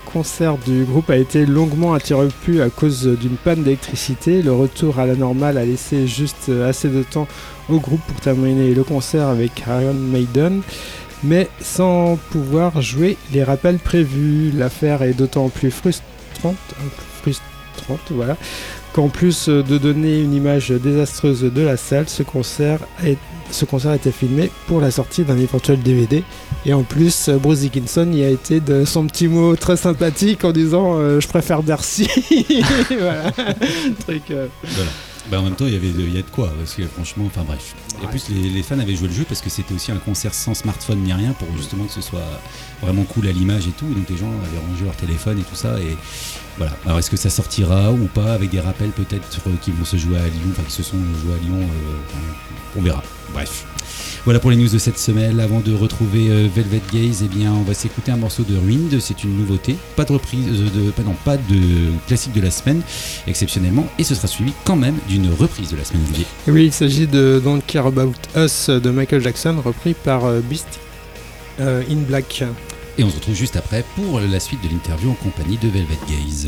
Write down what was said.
concert du groupe a été longuement interrompu à cause d'une panne d'électricité. Le retour à la normale a laissé juste assez de temps au groupe pour terminer le concert avec Iron Maiden, mais sans pouvoir jouer les rappels prévus. L'affaire est d'autant plus frustrante, voilà, qu'en plus de donner une image désastreuse de la salle, ce concert a été filmé pour la sortie d'un éventuel DVD. Et en plus, Bruce Dickinson y a été de son petit mot très sympathique en disant je préfère Bercy. Voilà. Truc, Voilà. Bah en même temps, il y a de quoi, parce que franchement, enfin bref. Et en plus, les fans avaient joué le jeu parce que c'était aussi un concert sans smartphone ni rien pour justement que ce soit vraiment cool à l'image et tout. Donc les gens avaient rangé leur téléphone et tout ça. Et voilà. Alors est-ce que ça sortira ou pas avec des rappels peut-être qui vont se jouer à Lyon, enfin qui se sont joués à Lyon, on verra. Bref. Voilà pour les news de cette semaine. Avant de retrouver Velvet Gaze, eh bien, on va s'écouter un morceau de Ruined. C'est une nouveauté. Pas de reprise, pas de classique de la semaine, exceptionnellement. Et ce sera suivi quand même d'une reprise de la semaine. Olivier. Oui, il s'agit de Don't Care About Us de Michael Jackson, repris par Beast in Black. Et on se retrouve juste après pour la suite de l'interview en compagnie de Velvet Gaze.